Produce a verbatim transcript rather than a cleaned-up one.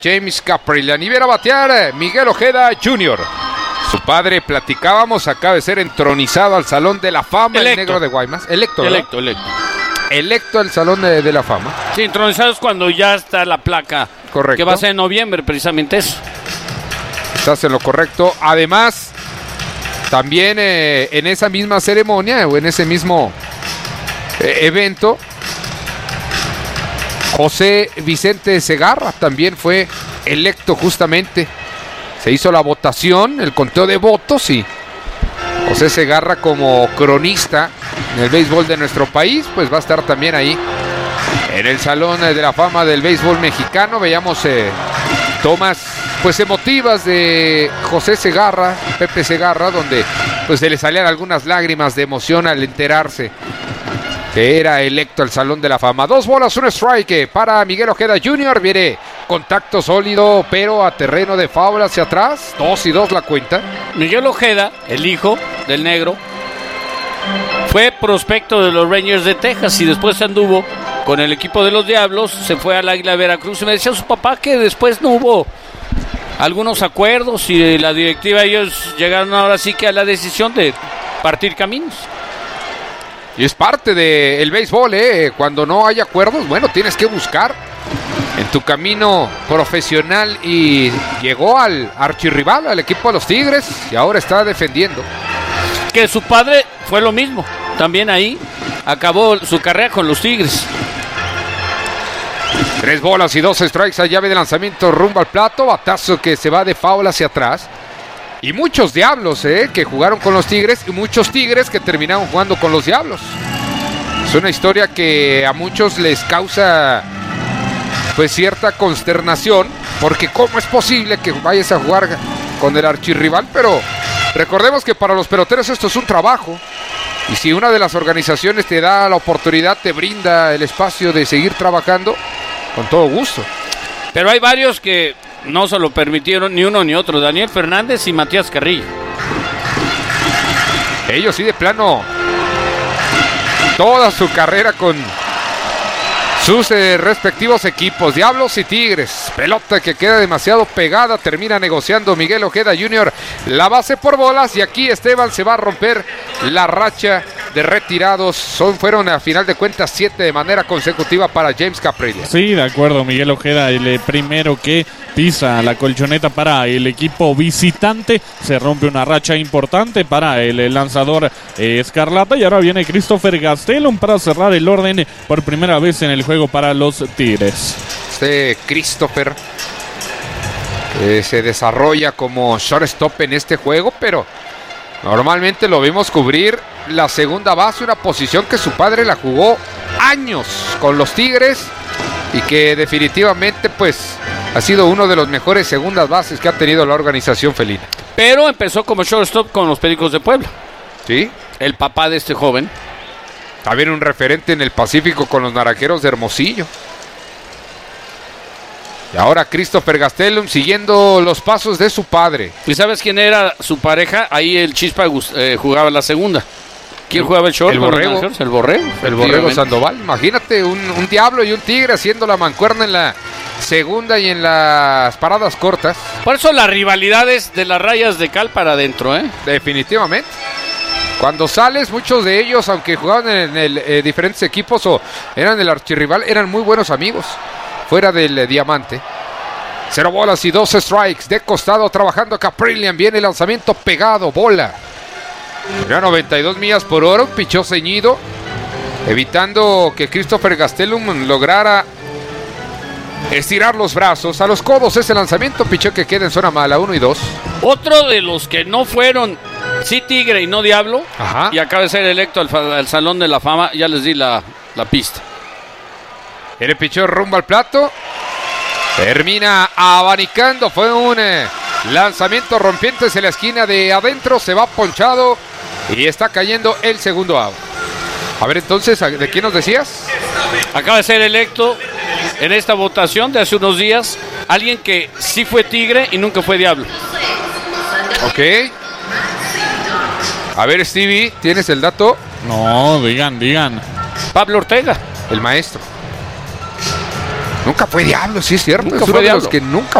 James Kaprielian. Y viene a batear Miguel Ojeda junior Su padre, platicábamos, acaba de ser entronizado al Salón de la Fama, electo. El negro de Guaymas. Electo, ¿verdad? Electo, electo. Electo al Salón de, de la Fama. Sí, entronizado es cuando ya está la placa. Correcto. Que va a ser en noviembre, precisamente eso. Estás en lo correcto. Además, también eh, en esa misma ceremonia o en ese mismo eh, evento, José Vicente Segarra también fue electo justamente. Se hizo la votación, el conteo de votos y José Segarra como cronista en el béisbol de nuestro país, pues va a estar también ahí en el Salón de la Fama del béisbol mexicano. Veíamos eh, tomas pues emotivas de José Segarra, Pepe Segarra, donde pues se le salían algunas lágrimas de emoción al enterarse que era electo al Salón de la Fama. Dos bolas, un strike para Miguel Ojeda junior Viene contacto sólido, pero a terreno de foul hacia atrás. Dos y dos la cuenta. Miguel Ojeda, el hijo del negro, fue prospecto de los Rangers de Texas y después anduvo con el equipo de los Diablos. Se fue al Águila de Veracruz y me decía su papá que después no hubo algunos acuerdos y la directiva, ellos llegaron ahora sí que a la decisión de partir caminos. Y es parte del béisbol, ¿eh? Cuando no hay acuerdos, bueno, tienes que buscar en tu camino profesional y llegó al archirrival, al equipo de los Tigres y ahora está defendiendo. Que su padre fue lo mismo, también ahí acabó su carrera con los Tigres. Tres bolas y dos strikes a llave de lanzamiento rumbo al plato, batazo que se va de foul hacia atrás. Y muchos Diablos eh, que jugaron con los Tigres y muchos Tigres que terminaron jugando con los Diablos. Es una historia que a muchos les causa pues cierta consternación, porque cómo es posible que vayas a jugar con el archirrival, pero recordemos que para los peloteros esto es un trabajo. Y si una de las organizaciones te da la oportunidad, te brinda el espacio de seguir trabajando, con todo gusto. Pero hay varios que no se lo permitieron ni uno ni otro. Daniel Fernández y Matías Carrillo. Ellos sí de plano toda su carrera con sus eh, respectivos equipos, Diablos y Tigres. Pelota que queda demasiado pegada, termina negociando Miguel Ojeda junior la base por bolas y aquí Esteban se va a romper la racha de retirados. Son, fueron a final de cuentas siete de manera consecutiva para James Kaprielian. Sí, de acuerdo, Miguel Ojeda, el primero que pisa la colchoneta para el equipo visitante. Se rompe una racha importante para el lanzador eh, Escarlata y ahora viene Christopher Gastelum para cerrar el orden por primera vez en el juego para los Tigres. Este Christopher eh, se desarrolla como shortstop en este juego, pero normalmente lo vimos cubrir la segunda base, una posición que su padre la jugó años con los Tigres y que definitivamente pues ha sido uno de los mejores segundas bases que ha tenido la organización felina. Pero empezó como shortstop con los Pericos de Puebla. Sí. El papá de este joven. También un referente en el Pacífico con los Naranjeros de Hermosillo. Y ahora Christopher Gastelum siguiendo los pasos de su padre. ¿Y sabes quién era su pareja? Ahí el Chispa eh, jugaba la segunda. ¿Quién jugaba el short? El Borrego. El Borrego. El Borrego Sandoval. Imagínate un, un Diablo y un Tigre haciendo la mancuerna en la segunda y en las paradas cortas. Por eso las rivalidades de las rayas de cal para adentro, ¿eh? Definitivamente. Cuando sales, muchos de ellos, aunque jugaban en el, eh, diferentes equipos o eran el archirrival, eran muy buenos amigos. Fuera del eh, diamante. Cero bolas y dos strikes. De costado trabajando Kaprielian. Viene el lanzamiento pegado. Bola. Era noventa y dos millas por hora. Un pichó ceñido. Evitando que Christopher Gastelum lograra estirar los brazos. A los codos ese lanzamiento. Pichó que queda en zona mala. Uno y dos. Otro de los que no fueron, sí Tigre y no Diablo. Ajá. Y acaba de ser electo al, al Salón de la Fama. Ya les di la, la pista. El pichó rumbo al plato. Termina abanicando. Fue un eh, lanzamiento rompiente en la esquina de adentro. Se va ponchado. Y está cayendo el segundo out. A ver entonces, ¿de quién nos decías? Acaba de ser electo en esta votación de hace unos días alguien que sí fue Tigre y nunca fue Diablo. Ok. A ver, Stevie, ¿tienes el dato? No, digan, digan. Pablo Ortega. El maestro. Nunca fue Diablo, sí es cierto. Nunca es fue uno de los Diablo. que nunca